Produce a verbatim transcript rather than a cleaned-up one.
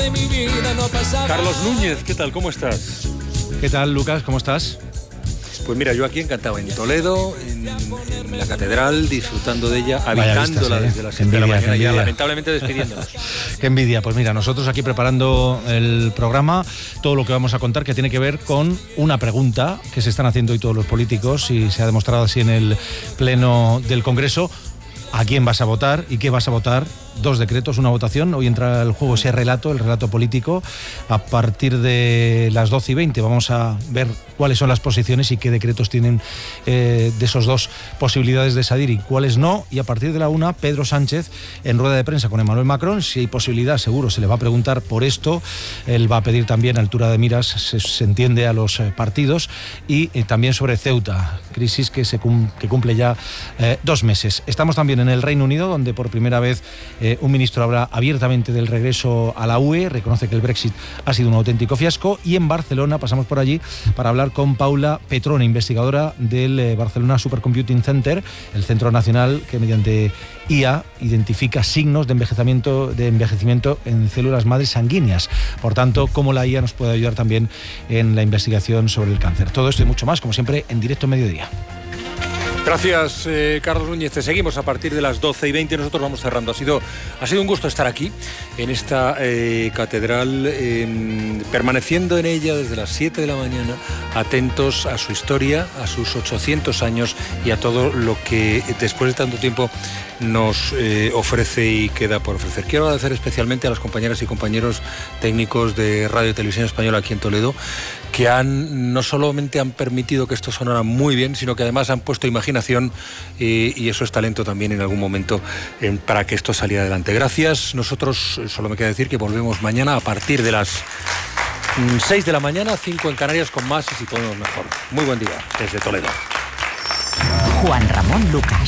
de mi vida no pasaba. Carlos Núñez, ¿qué tal? ¿Cómo estás? ¿Qué tal, Lucas? ¿Cómo estás? Pues mira, yo aquí encantado, en Toledo, en, en la catedral, disfrutando de ella, habitándola desde las siete de la mañana, ya lamentablemente despidiéndonos. Qué envidia. Pues mira, nosotros aquí preparando el programa, todo lo que vamos a contar que tiene que ver con una pregunta que se están haciendo hoy todos los políticos y se ha demostrado así en el Pleno del Congreso. ¿A quién vas a votar y qué vas a votar? Dos decretos, una votación. Hoy entra el juego ese relato, el relato político. A partir de las doce y veinte vamos a ver cuáles son las posiciones y qué decretos tienen eh, de esos dos posibilidades de salir y cuáles no. Y a partir de la una, Pedro Sánchez en rueda de prensa con Emmanuel Macron. Si hay posibilidad, seguro se le va a preguntar por esto. Él va a pedir también altura de miras, se, se entiende, a los eh, partidos. Y eh, también sobre Ceuta, crisis que, se cum, que cumple ya eh, dos meses. Estamos también en el Reino Unido, donde por primera vez Eh, un ministro habla abiertamente del regreso a la U E, reconoce que el Brexit ha sido un auténtico fiasco, y en Barcelona pasamos por allí para hablar con Paula Petrone, investigadora del eh, Barcelona Supercomputing Center, el centro nacional que mediante I A identifica signos de envejecimiento, de envejecimiento en células madres sanguíneas. Por tanto, cómo la I A nos puede ayudar también en la investigación sobre el cáncer. Todo esto y mucho más, como siempre, en directo mediodía. Gracias, eh, Carlos Núñez. Te seguimos a partir de las doce y veinte. Nosotros vamos cerrando. Ha sido, ha sido un gusto estar aquí, en esta eh, catedral, eh, permaneciendo en ella desde las siete de la mañana, atentos a su historia, a sus ochocientos años y a todo lo que después de tanto tiempo nos eh, ofrece y queda por ofrecer. Quiero agradecer especialmente a las compañeras y compañeros técnicos de Radio y Televisión Española aquí en Toledo, que han no solamente han permitido que esto sonara muy bien, sino que además han puesto imaginación eh, y eso es talento también en algún momento eh, para que esto saliera adelante. Gracias. Nosotros, solo me queda decir que volvemos mañana a partir de las seis de la mañana, cinco en Canarias, con más y si podemos mejor. Muy buen día desde Toledo. Juan Ramón Lucas.